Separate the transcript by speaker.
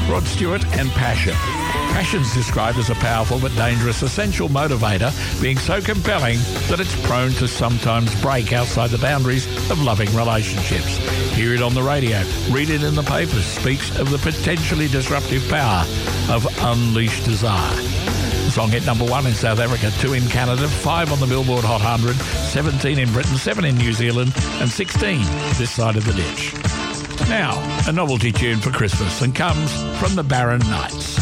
Speaker 1: Rod Stewart and Passion. Passion's described as a powerful but dangerous essential motivator, being so compelling that it's prone to sometimes break outside the boundaries of loving relationships. Hear it on the radio, read it in the papers, speaks of the potentially disruptive power of unleashed desire. The song hit number 1 in South Africa, 2 in Canada, 5 on the Billboard Hot 100, 17 in Britain, 7 in New Zealand, and 16 this side of the ditch. Now, a novelty tune for Christmas, and comes from the Barron Knights.